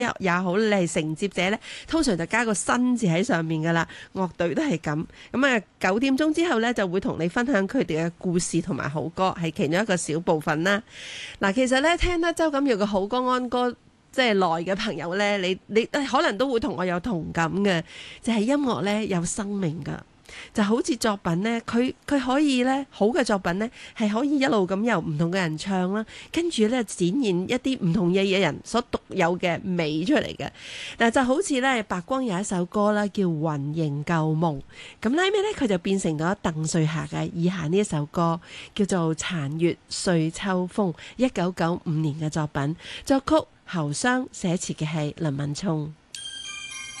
也好，你係承接者呢，通常就加個新字喺上面噶啦。樂隊都係咁。咁啊，9點鐘之後呢，就會同你分享佢哋嘅故事同埋好歌，係其中一個小部分啦。嗱，其實呢，聽得周錦耀嘅好歌安歌即係耐嘅朋友呢，你可能都會同我有同感嘅，就係音樂呢，有生命噶。就好似作品呢，佢可以呢，好嘅作品呢，係可以一路咁由唔同嘅人唱啦，跟住呢，展現一啲唔同嘅人所獨有嘅美出嚟嘅。但就好似呢，白光有一首歌啦，叫《雲形舊夢》，咁拉尾呢，佢就變成咗鄧瑞霞嘅以下呢一首歌，叫做《殘月歲秋風》，1995年嘅作品，作曲侯湘，寫詞嘅係林敏聰。